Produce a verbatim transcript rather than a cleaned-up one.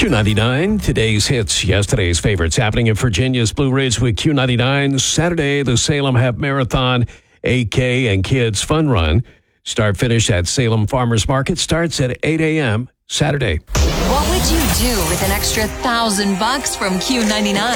Q ninety-nine, today's hits, yesterday's favorites. Happening in Virginia's Blue Ridge with Q ninety-nine. Saturday, the Salem Half Marathon, eight K and Kids Fun Run. Start finish at Salem Farmers Market starts at eight a.m. Saturday. What would you do with an extra thousand bucks from Q ninety-nine?